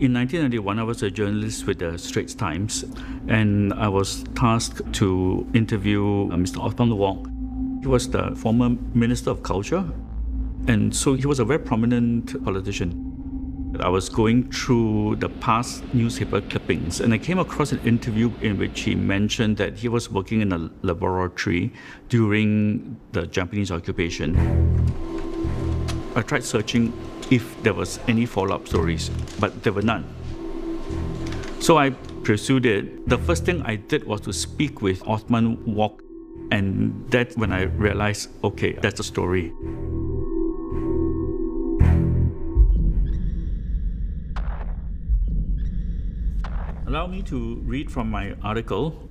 In 1991, I was a journalist with the Straits Times, and I was tasked to interview Mr. Othman Wok. He was the former Minister of Culture, and so he was a very prominent politician. I was going through the past newspaper clippings, and I came across an interview in which he mentioned that he was working in a laboratory during the Japanese occupation. I tried searching if there was any follow-up stories, but there were none. So I pursued it. The first thing I did was to speak with Othman Wok, and that's when I realized, okay, that's the story. Allow me to read from my article.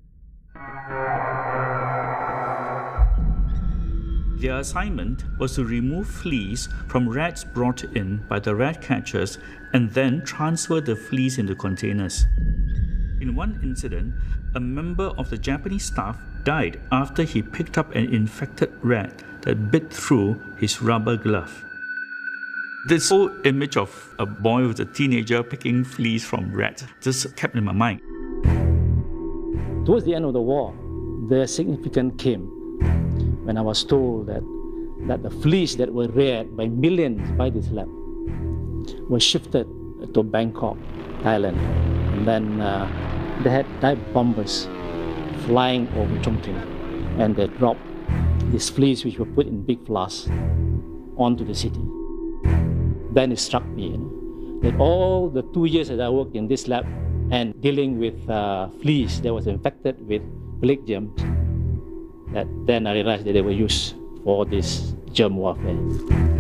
Their assignment was to remove fleas from rats brought in by the rat catchers and then transfer the fleas into containers. In one incident, a member of the Japanese staff died after he picked up an infected rat that bit through his rubber glove. This whole image of a boy with a teenager picking fleas from rats just kept in my mind. Towards the end of the war, the significance came when I was told that the fleas that were reared by millions by this lab were shifted to Bangkok, Thailand. And then they had dive bombers flying over Chongqing, and they dropped these fleas, which were put in big flasks, onto the city. Then it struck me that all the 2 years that I worked in this lab and dealing with fleas that was infected with plague germs, that then I realized that they were used for this germ warfare.